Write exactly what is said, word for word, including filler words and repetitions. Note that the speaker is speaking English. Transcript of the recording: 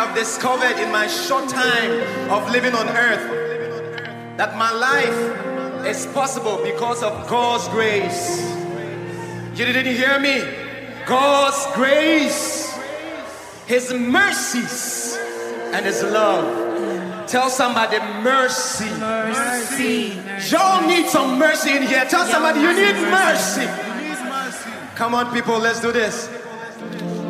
have discovered in my short time of living on earth that my life is possible because of God's grace. You didn't hear me? God's grace, His mercies, and His love. Tell somebody mercy. Mercy. Y'all need some mercy in here. Tell somebody you need mercy. Come on, people, let's do this.